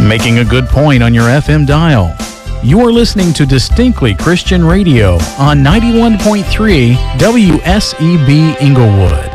Making a good point on your FM dial. You are listening to Distinctly Christian Radio on 91.3 WSEB Inglewood.